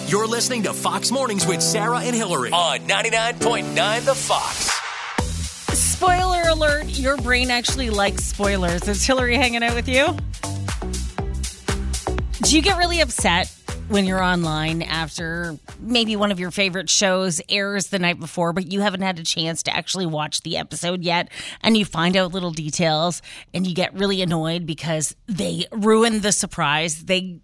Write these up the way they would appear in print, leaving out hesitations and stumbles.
You're listening to Fox Mornings with Sarah and Hillary on 99.9 The Fox. Spoiler alert, your brain actually likes spoilers. Is Hillary hanging out with you? Do you get really upset when you're online after maybe one of your favorite shows airs the night before, but you haven't had a chance to actually watch the episode yet, and you find out little details and you get really annoyed because they ruined the surprise? They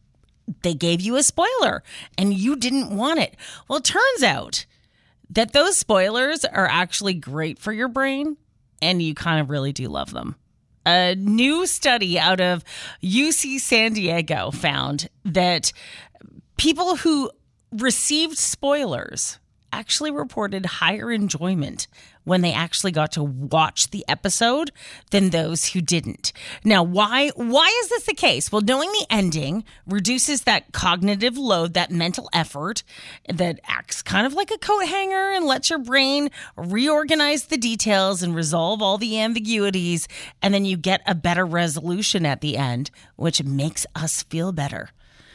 gave you a spoiler and you didn't want it. Well, it turns out that those spoilers are actually great for your brain and you kind of really do love them. A new study out of UC San Diego found that people who received spoilers actually reported higher enjoyment when they actually got to watch the episode than those who didn't. Now, why is this the case? Well, knowing the ending reduces that cognitive load, that mental effort that acts kind of like a coat hanger and lets your brain reorganize the details and resolve all the ambiguities. And then you get a better resolution at the end, which makes us feel better.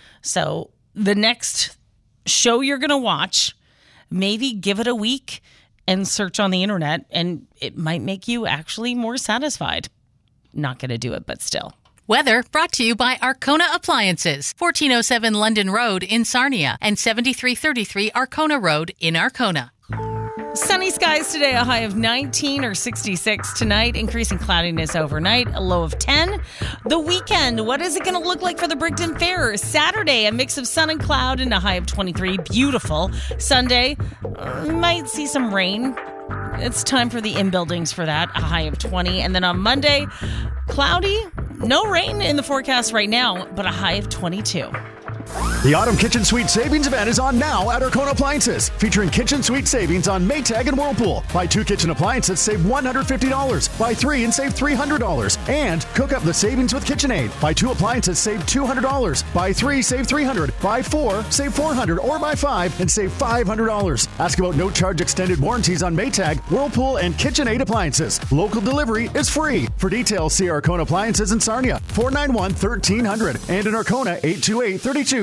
So the next show you're going to watch, maybe give it a week and search on the internet, and it might make you actually more satisfied. Not going to do it, but still. Weather brought to you by Arkona Appliances, 1407 London Road in Sarnia and 7333 Arkona Road in Arkona. Sunny skies today, a high of 19 or 66 tonight, increasing cloudiness overnight, a low of 10. The weekend, what is it going to look like for the Brigden Fair? Saturday, a mix of sun and cloud and a high of 23. Beautiful. Sunday, might see some rain. It's time for the in-buildings for that, a high of 20. And then on Monday, cloudy, no rain in the forecast right now, but a high of 22. The Autumn Kitchen Suite Savings Event is on now at Arkona Appliances, featuring kitchen suite savings on Maytag and Whirlpool. Buy 2 kitchen appliances, save $150. Buy 3 and save $300. And cook up the savings with KitchenAid. Buy 2 appliances, save $200. Buy 3, save $300. Buy 4, save $400. Or buy 5 and save $500. Ask about no-charge extended warranties on Maytag, Whirlpool, and KitchenAid appliances. Local delivery is free. For details, see Arkona Appliances in Sarnia, 491-1300, and in Arkona, 828-3274.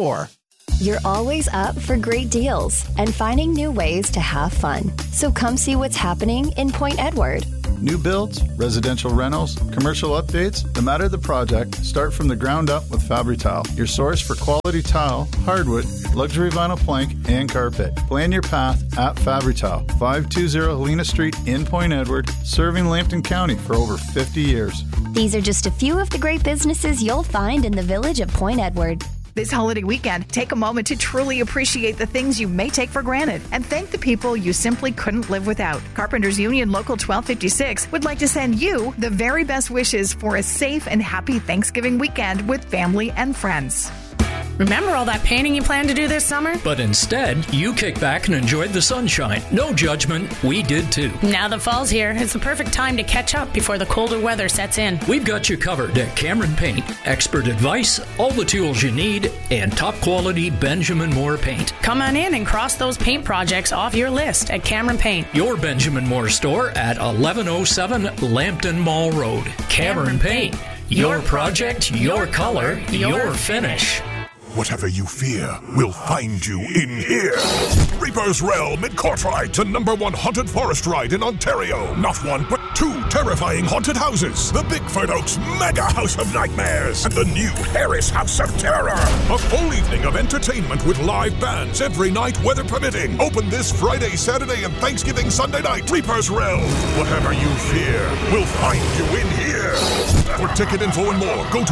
You're always up for great deals and finding new ways to have fun. So come see what's happening in Point Edward. New builds, residential rentals, commercial updates, no matter the project, start from the ground up with Fabri-Tile, your source for quality tile, hardwood, luxury vinyl plank, and carpet. Plan your path at Fabri-Tile, 520 Helena Street in Point Edward, serving Lambton County for over 50 years. These are just a few of the great businesses you'll find in the village of Point Edward. This holiday weekend, take a moment to truly appreciate the things you may take for granted and thank the people you simply couldn't live without. Carpenters Union Local 1256 would like to send you the very best wishes for a safe and happy Thanksgiving weekend with family and friends. Remember all that painting you planned to do this summer? But instead, you kicked back and enjoyed the sunshine. No judgment. We did too. Now that fall's here, it's the perfect time to catch up before the colder weather sets in. We've got you covered at Cameron Paint. Expert advice, all the tools you need, and top quality Benjamin Moore paint. Come on in and cross those paint projects off your list at Cameron Paint. Your Benjamin Moore store at 1107 Lambton Mall Road. Cameron Paint. Your project, your color, your finish. Whatever you fear will find you in here. Reaper's Realm in Courtrai, the #1 haunted forest ride in Ontario. Not one, but 2 terrifying haunted houses. The Bigford Oaks Mega House of Nightmares and the new Harris House of Terror. A full evening of entertainment with live bands every night, weather permitting. Open this Friday, Saturday, and Thanksgiving Sunday night. Reaper's Realm. Whatever you fear will find you in here. For ticket info and more, go to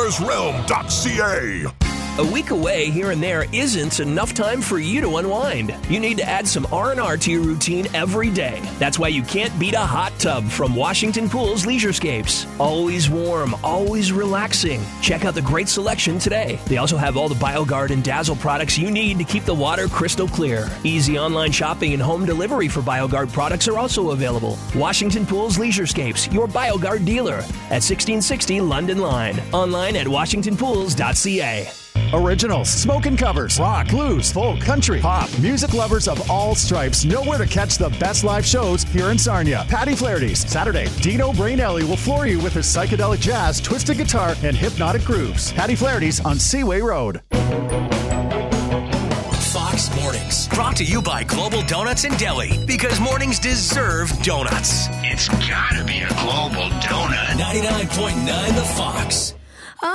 reapersrealm.ca. A week away here and there isn't enough time for you to unwind. You need to add some R&R to your routine every day. That's why you can't beat a hot tub from Washington Pool's Leisurescapes. Always warm, always relaxing. Check out the great selection today. They also have all the BioGuard and Dazzle products you need to keep the water crystal clear. Easy online shopping and home delivery for BioGuard products are also available. Washington Pool's Leisurescapes, your BioGuard dealer at 1660 London Line. Online at washingtonpools.ca. Originals, smoking covers, rock, blues, folk, country, pop. Music lovers of all stripes know where to catch the best live shows here in Sarnia. Patty Flaherty's Saturday. Dino Brainelli will floor you with his psychedelic jazz, twisted guitar, and hypnotic grooves. Patty Flaherty's on Seaway Road. Donuts. Brought to you by Global Donuts and Deli. Because mornings deserve donuts. It's gotta be a Global Donut. 99.9 The Fox.